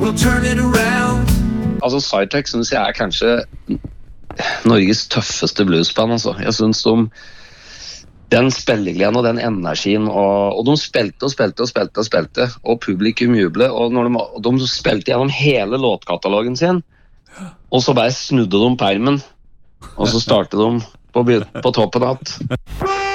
We'll turn it around. Altså, Sidetrack synes jeg kanskje Norges tøffeste bluesband, altså. Jeg synes den spillegleden og den energien, og de spilte, og publikum jublet, og de spilte gjennom hele låtkatalogen sin, og så bare snudde de permen, og så startet de på toppen att.